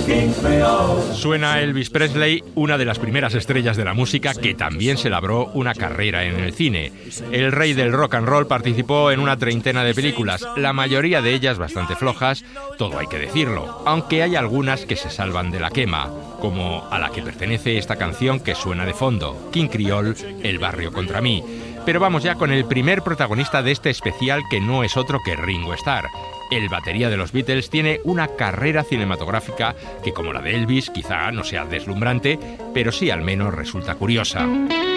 Suena Elvis Presley, una de las primeras estrellas de la música que también se labró una carrera en el cine. El rey del rock and roll participó en una treintena de películas, la mayoría de ellas bastante flojas, todo hay que decirlo, aunque hay algunas que se salvan de la quema, como a la que pertenece esta canción que suena de fondo, King Creole, El barrio contra mí. Pero vamos ya con el primer protagonista de este especial, que no es otro que Ringo Starr. El batería de los Beatles tiene una carrera cinematográfica que, como la de Elvis, quizá no sea deslumbrante, pero sí al menos resulta curiosa.